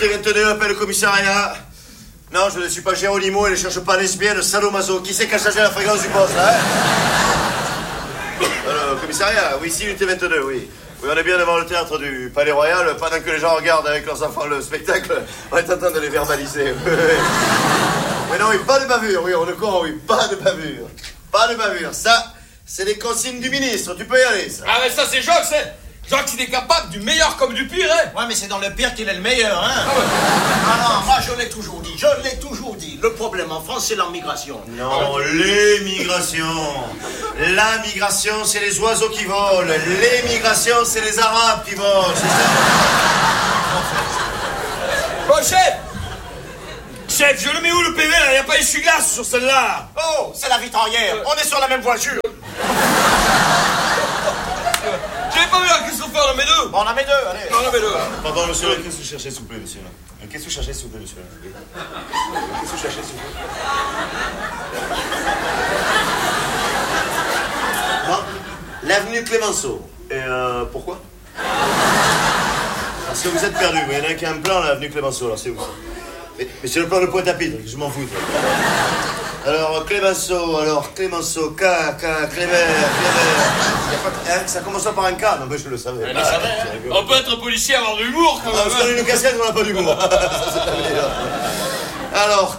unité 22, appelle le commissariat. Non, je ne suis pas Géronimo et ne cherche pas lesbienne, sadomaso. Qui c'est qui a chargé la fréquence du poste, hein? Alors, commissariat, oui, ici, unité 22, oui. Oui, on est bien devant le théâtre du Palais Royal. Pendant que les gens regardent avec leurs enfants le spectacle, on est en train de les verbaliser. Mais non, oui, pas de bavure, oui, on est con, oui, pas de bavure. Pas de bavure, ça, c'est les consignes du ministre, tu peux y aller, ça. Ah, mais ça, c'est Jacques, c'est... Jacques, il est capable du meilleur comme du pire, hein. Ouais, mais c'est dans le pire qu'il est le meilleur, hein. Ah ouais. Ah non, moi, je l'ai toujours dit, Le problème en France, c'est l'immigration. Non, l'émigration. La migration, c'est les oiseaux qui volent. L'émigration, c'est les Arabes qui volent, c'est ça. Bon, chef! Chef, je le mets où le PV, là? Il n'y a pas essuie-glace sur celle-là. Oh, c'est la vitraillère. On est sur la même voiture. J'avais pas vu la question faire, on en met deux. Bon, on en met deux, allez. On en met deux. Pardon, monsieur, qu'est-ce que vous cherchez, s'il vous plaît, monsieur? Qu'est-ce que vous cherchez, s'il vous plaît, monsieur? Qu'est-ce que vous cherchez, s'il vous plaît? Non, l'avenue Clémenceau. Et pourquoi? Parce que vous êtes perdu. Il y en a un qui a un plan, l'avenue Clémenceau, alors c'est où ça? Mais c'est le plan de Pointe-à-Pitre, je m'en fous. Alors, Clémenceau, Clément. Ça commence par un K, non, mais je le savais. On peut être policier, avoir de l'humour, quand même. Parce qu'on a une casquette, on n'a pas d'humour. Alors,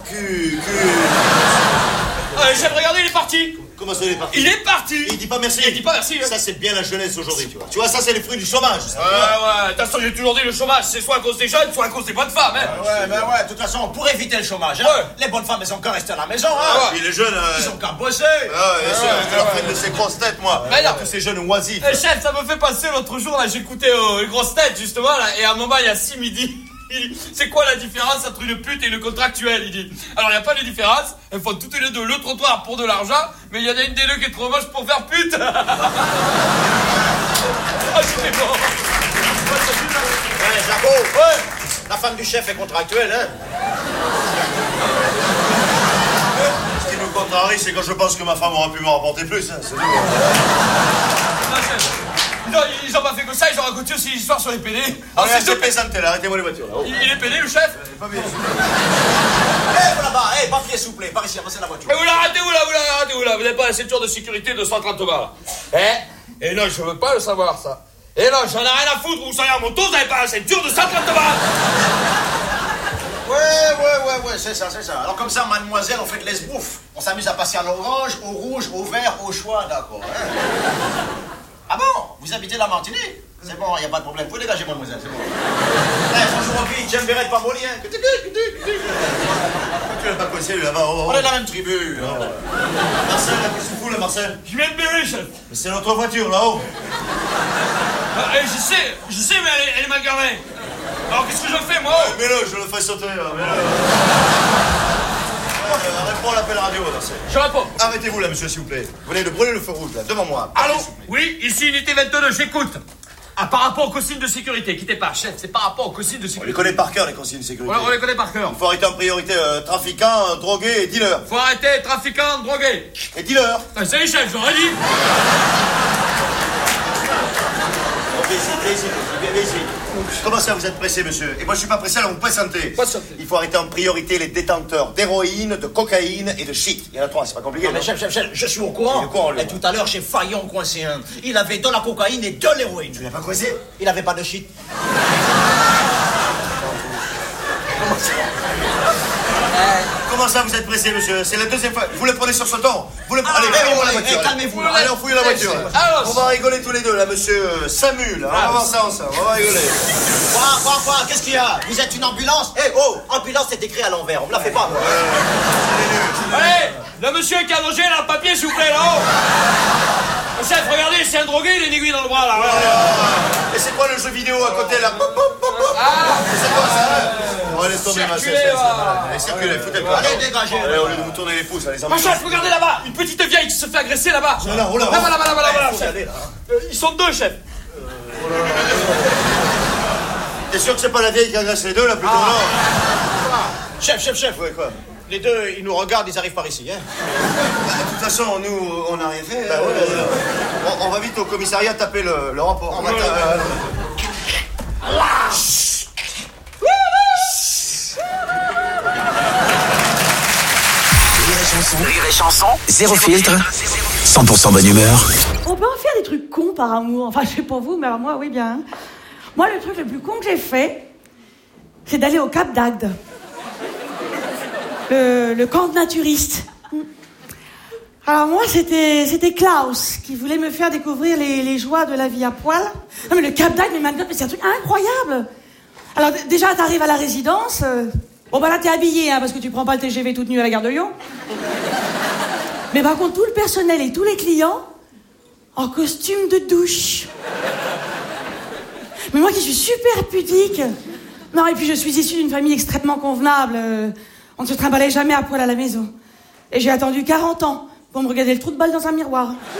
Chef, regardez, il est parti. Comment ça, il est parti? Il est parti. Il dit pas merci. Il dit pas merci. Ça, c'est bien la jeunesse aujourd'hui, tu vois. Tu vois, ça, c'est les fruits du chômage. Ça, ouais. De toute façon, j'ai toujours dit, le chômage, c'est soit à cause des jeunes, soit à cause des bonnes femmes, hein. Ouais, de toute façon, pour éviter le chômage, hein, les bonnes femmes, elles ont qu'à rester à la maison, hein. Ah, puis les jeunes... Ils ont qu'à bosser. Je leur fais de ces grosses têtes, moi. Mais non. Tous ces jeunes oisifs. Chef, ça me fait passer l'autre jour, là, j'écoutais les grosses têtes, justement, là, et à un moment, il y a 6 midi. Il dit, c'est quoi la différence entre une pute et une contractuelle? Il dit, alors il n'y a pas de différence, elles font toutes les deux le trottoir pour de l'argent, mais il y en a une des deux qui est trop moche pour faire pute. Ah, c'était bon. Ouais, Jaco, Ouais. la femme du chef est contractuelle, hein. Ce qui me contrarie, c'est quand je pense que ma femme aura pu me rapporter plus. Hein, c'est tout. Non, chef. Non, ils ont pas fait que ça, ils ont raconté aussi l'histoire sur les PD. Alors, c'est plaisanté, là, arrêtez-moi les voitures, là. Oh. Il est PD, le chef? Pas bien. Vous là-bas, papier s'il vous plaît, par ici, avancez la voiture. Et vous l'arrêtez où là? Vous n'avez pas la ceinture de sécurité de 130 balles. Et non, je veux pas le savoir, ça. Et non, j'en ai rien à foutre, vous savez, à mon tour, vous n'avez pas la ceinture de 130 balles. Ouais, c'est ça. Alors comme ça, mademoiselle, on fait de l'esbouffe. On s'amuse à passer à l'orange, au rouge, au vert, au choix, d'accord, hein. Ah bon? Vous habitez la Martinique? C'est bon, il n'y a pas de problème. Vous pouvez dégager, mademoiselle, c'est bon. Franchement, puis, j'aime bien être pas molien. Tu l'as pas coincé, lui, là-bas. On est de la même tribu. Marcel, là, qu'est-ce que tu fous, là, Marcel? Je viens de baiser, chef. Mais c'est notre voiture, là-haut. Je sais, mais elle est mal garée. Alors qu'est-ce que je fais, moi? Mets-le, je le fais sauter, là, mets-le. Réponds à l'appel radio, Marcel. Je réponds. Arrêtez-vous, là, monsieur, s'il vous plaît. Vous venez de brûler le feu rouge, là, devant moi. Allô? Oui, ici, unité 22, j'écoute. Ah, par rapport aux consignes de sécurité, quittez pas, chef, c'est par rapport aux consignes de On sécurité. les connaît par cœur, les consignes de sécurité. On les connaît par cœur. Il faut arrêter en priorité trafiquants, drogués et dealers. Faut arrêter trafiquants, drogués. Et dealers. C'est les chefs, j'aurais dit. Ici. Comment ça, vous êtes pressé, monsieur? Et moi, je suis pas pressé, alors vous patientez. Patientez. Il faut arrêter en priorité les détenteurs d'héroïne, de cocaïne et de shit. Il y en a 3, c'est pas compliqué. Non, mais chef, je suis au courant. Il est au courant, lui. Et tout à l'heure, chez Fayon coincé un. Il avait de la cocaïne et de l'héroïne. Tu l'as pas coincé? Il avait pas de shit. Comment ça, vous êtes pressé, monsieur? C'est la deuxième fois. Vous le prenez sur ce ton? Allez, fouillez-moi la voiture. calmez-vous. Allez, on fouille la voiture. Alors, On va rigoler tous les deux, là, monsieur Samu, là. On va voir ça ensemble. On va rigoler. Quoi? Qu'est-ce qu'il y a? Vous êtes une ambulance? Ambulance, c'est écrit à l'envers. On me la fait pas, moi. allez, le monsieur qui a logé, là, le papier, s'il vous plaît, là-haut. Le chef, regardez, c'est un drogué, il a une aiguille dans le bras, là. Et c'est quoi le jeu vidéo à côté, là? Ah, C'est quoi ça? On va laisser tomber, ma Circulez, chef. va. Allez, circulez, foutez le camp. Allez, dégagez. Allez, au lieu de vous tourner les pouces, allez, mon chef, regardez là-bas, une petite vieille qui se fait agresser là-bas. Là-bas, chef. Ils sont deux, chef. T'es sûr que c'est pas la vieille qui agresse les deux, là, plutôt, non? Chef. Ouais, quoi? Les deux, ils nous regardent, ils arrivent par ici, hein. De toute façon, nous, on n'a rien fait. On va vite au commissariat taper le rapport. Rire et Chanson, zéro filtre, 100% bonne humeur. On peut en faire des trucs cons par amour. Enfin, je sais pas vous, mais alors moi, oui, bien. Moi, le truc le plus con que j'ai fait, c'est d'aller au Cap d'Agde. Le camp de naturistes. Alors moi, c'était Klaus qui voulait me faire découvrir les joies de la vie à poil. Non mais le Cap d'Agde, mais c'est un truc incroyable. Alors déjà, t'arrives à la résidence. Bon bah là, t'es habillé, hein, parce que tu prends pas le TGV toute nue à la gare de Lyon. Mais par contre, tout le personnel et tous les clients en costume de douche. Mais moi qui suis super pudique. Non, et puis je suis issue d'une famille extrêmement convenable. On ne se trimballait jamais à poil à la maison. Et j'ai attendu 40 ans pour me regarder le trou de balle dans un miroir.